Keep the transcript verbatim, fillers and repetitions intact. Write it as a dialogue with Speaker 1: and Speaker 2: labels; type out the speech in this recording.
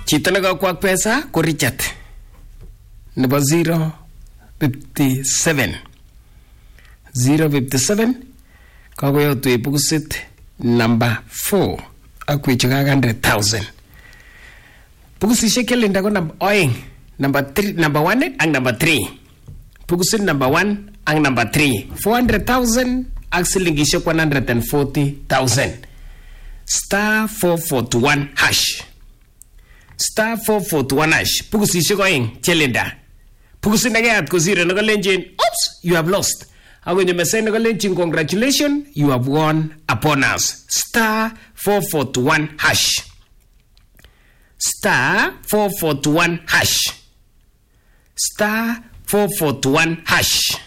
Speaker 1: Chito nekakwak pesa ko Richard nebo zero fifty-seven zero fifty-seven kakoyotu bukusit number four akweche one hundred thousand. Bukusishek kelinda ko number oeng, number three, number one and number three. Bukusit number one and number three, four hundred thousand ak silingishek one hundred forty thousand. Star four forty-one hash. Star four forty-one hash. Bukusishek oeng kelinda. Bukusit nagayat ko zero nagalenjin, oops, you have lost. Ako nyo mesay nagalenjin, congratulations, you have won a bonus. Star four forty-one hash. Star four forty-one hash. Star four forty-one hash.